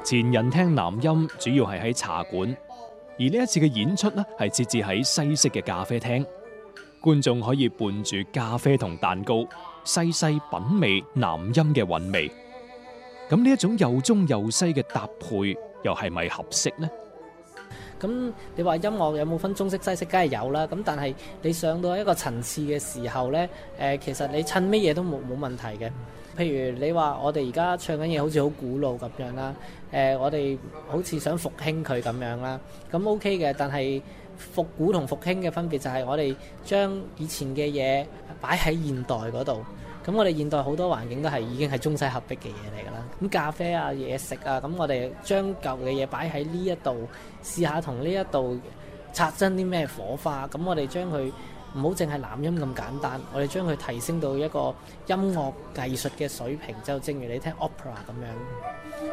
前人聽南音主要係喺茶館，而呢一次嘅演出呢係設置喺西式嘅咖啡廳，觀眾可以伴住咖啡同蛋糕，細細品味南音嘅韻味。咁呢一種又中又西嘅搭配，又係咪合適呢？ 咁你話音樂有冇分中式西式，梗係有啦。咁但係你上到一個層次嘅時候呢，其實你襯乜嘢都冇問題嘅。譬如你話我哋而家唱緊嘢好似好古老咁樣啦，我哋好似想復興佢咁樣啦，咁 OK 嘅。但係復古同復興嘅分別就係我哋將以前嘅嘢擺喺現代嗰度。咁我哋現代好多環境都係已經係中西合璧嘅嘢嚟㗎啦。咁咖啡啊、嘢食啊，咁我哋將舊嘅嘢擺喺呢一度，試下同呢一度擦真啲咩火花。咁我哋將佢唔好淨係南音咁簡單，我哋將佢提升到一個音樂藝術嘅水平，就正如你聽 opera 咁樣。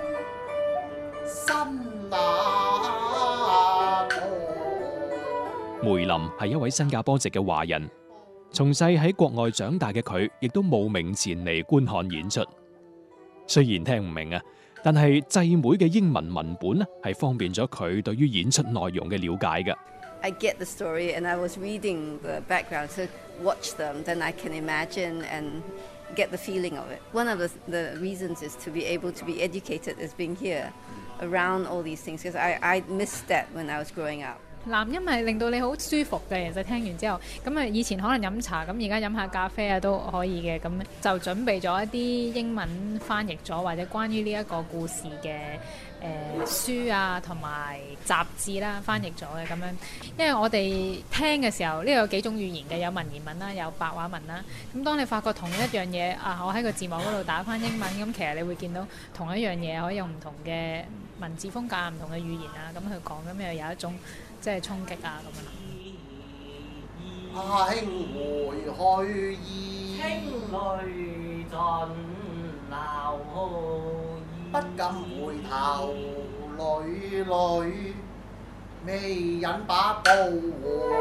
梅林係一位新加坡籍嘅華人。從細喺國外長大嘅佢，亦都慕名前嚟觀看演出。雖然聽唔明啊，但係濟妹嘅英文文本呢，係方便咗佢對於演出內容嘅了解嘅。 I get the story and I was reading the background to watch them, then I can imagine and get the feeling of it. One of the reasons is to be able to be educated is being here around all these things, because I missed that when I was growing up. 南音係令到你好舒服嘅，其實聽完之後，咁啊以前可能飲茶，咁而家飲下咖啡啊都可以嘅，咁就準備咗一啲英文翻譯咗或者關於呢一個故事嘅書啊同埋雜誌啦翻譯咗嘅咁樣，因為我哋聽嘅時候呢個有幾種語言嘅，有文言文啦，有白話文啦，咁當你發覺同一樣嘢啊，我喺個字幕嗰度打翻英文，咁其實你會見到同一樣嘢可以用唔同嘅文字風格、唔同嘅語言啊咁去講，咁又有一種即係衝擊啊咁樣。 阿兄回去意， 輕淚盡流不禁回頭淚淚，未忍把刀